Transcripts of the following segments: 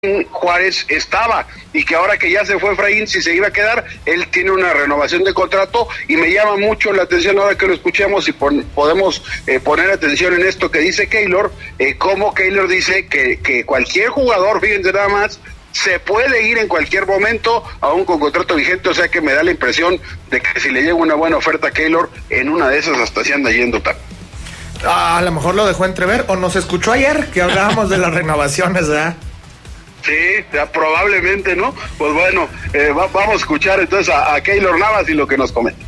Juárez estaba, y que ahora que ya se fue Efraín, si se iba a quedar, él tiene una renovación de contrato, y me llama mucho la atención ahora que lo escuchemos y podemos poner atención en esto que dice Keylor, como Keylor dice que cualquier jugador, fíjense nada más, se puede ir en cualquier momento, aún con contrato vigente, o sea que me da la impresión de que si le llega una buena oferta a Keylor, en una de esas hasta se anda yendo también. A lo mejor lo dejó entrever, o nos escuchó ayer que hablábamos de las renovaciones, ¿verdad? Sí, ya probablemente, ¿no? Pues bueno, vamos a escuchar entonces a Keylor Navas y lo que nos comenta.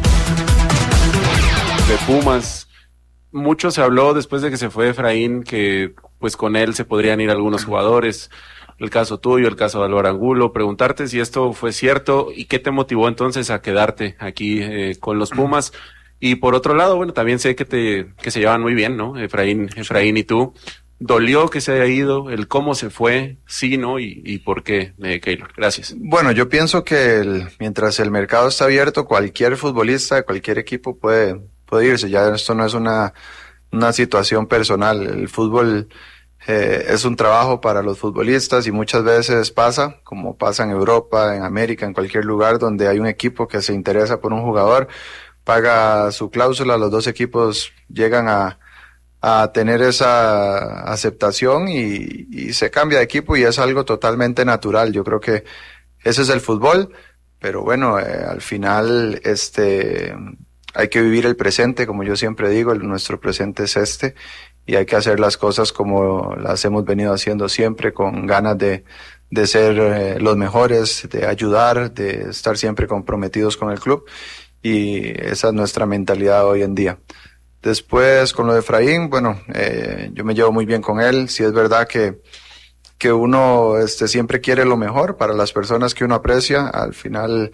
De Pumas, mucho se habló después de que se fue Efraín, que pues con él se podrían ir algunos jugadores, el caso tuyo, el caso de Álvaro Angulo, preguntarte si esto fue cierto y qué te motivó entonces a quedarte aquí con los Pumas. Y por otro lado, bueno, también sé que se llevan muy bien, ¿no? Efraín y tú. ¿Dolió que se haya ido? ¿El cómo se fue? ¿Sí, no? ¿Y por qué, Keylor? Gracias. Bueno, yo pienso que mientras el mercado está abierto, cualquier futbolista de cualquier equipo puede irse. Ya esto no es una situación personal. El fútbol es un trabajo para los futbolistas y muchas veces pasa, como pasa en Europa, en América, en cualquier lugar donde hay un equipo que se interesa por un jugador, paga su cláusula, los dos equipos llegan a tener esa aceptación y se cambia de equipo y es algo totalmente natural. Yo creo que ese es el fútbol, pero bueno, al final hay que vivir el presente, como yo siempre digo, nuestro presente es y hay que hacer las cosas como las hemos venido haciendo siempre, con ganas de ser los mejores, de ayudar, de estar siempre comprometidos con el club, y esa es nuestra mentalidad hoy en día. Después, con lo de Efraín, bueno, yo me llevo muy bien con él. Sí es verdad que uno siempre quiere lo mejor para las personas que uno aprecia. Al final,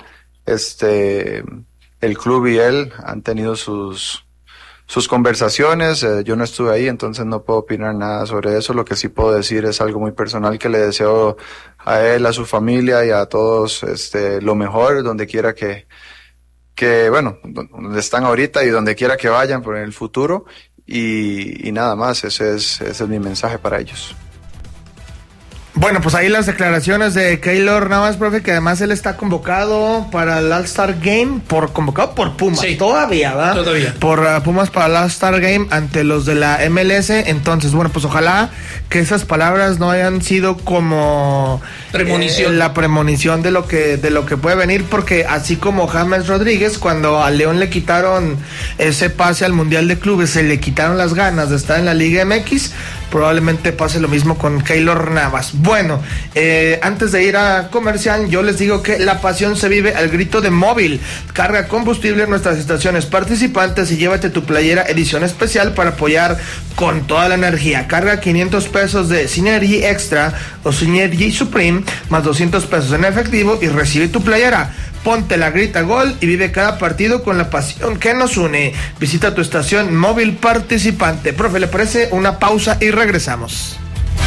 el club y él han tenido sus conversaciones. Yo no estuve ahí, entonces no puedo opinar nada sobre eso. Lo que sí puedo decir es algo muy personal que le deseo a él, a su familia y a todos lo mejor, donde quiera que bueno, donde están ahorita y donde quiera que vayan por el futuro, y nada más, ese es mi mensaje para ellos. Bueno, pues ahí las declaraciones de Keylor Navas, profe, que además él está convocado para el All-Star Game, convocado por Pumas, sí, todavía, ¿verdad? Todavía. Por Pumas para el All-Star Game ante los de la MLS. Entonces, bueno, pues ojalá que esas palabras no hayan sido como premonición, la premonición de lo que puede venir, porque así como James Rodríguez, cuando a León le quitaron ese pase al Mundial de Clubes, se le quitaron las ganas de estar en la Liga MX, probablemente pase lo mismo con Keylor Navas. Bueno, antes de ir a comercial, yo les digo que la pasión se vive al grito de Móvil. Carga combustible en nuestras estaciones participantes y llévate tu playera edición especial para apoyar con toda la energía. Carga 500 pesos de Synergy Extra o Synergy Supreme más 200 pesos en efectivo y recibe tu playera. Ponte la grita gol y vive cada partido con la pasión que nos une. Visita tu estación móvil participante. Profe, ¿le parece una pausa y regresamos?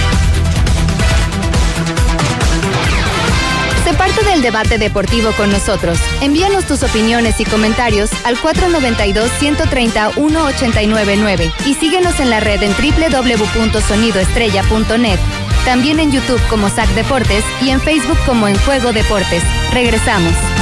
Sé parte del debate deportivo con nosotros. Envíanos tus opiniones y comentarios al 492-130-1899 y síguenos en la red en www.sonidoestrella.net. También en YouTube como SAC Deportes y en Facebook como En Juego Deportes. Regresamos.